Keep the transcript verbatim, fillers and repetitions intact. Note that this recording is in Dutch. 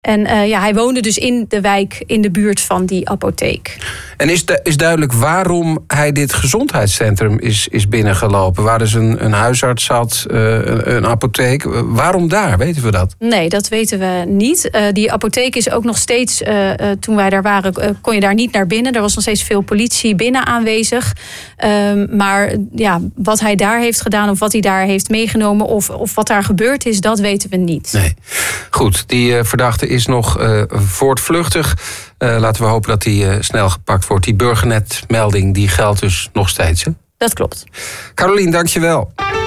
En uh, ja, hij woonde dus in de wijk, in de buurt van die apotheek. En is, de, is duidelijk waarom hij dit gezondheidscentrum is, is binnengelopen? Waar dus een, een huisarts zat, uh, een, een apotheek. Waarom daar? Weten we dat? Nee, dat weten we niet. Uh, die apotheek is ook nog steeds, uh, uh, toen wij daar waren, uh, kon je daar niet naar binnen. Er was nog steeds veel politie binnen aanwezig. Uh, maar ja, wat hij daar heeft gedaan of wat hij daar heeft meegenomen of, of wat daar gebeurd is, dat weten we niet. Nee. Goed, die uh, verdachte is nog uh, voortvluchtig. Uh, laten we hopen dat hij uh, snel gepakt wordt. Die Burgernet-melding die geldt dus nog steeds, hè? Dat klopt. Carolien, dank je wel.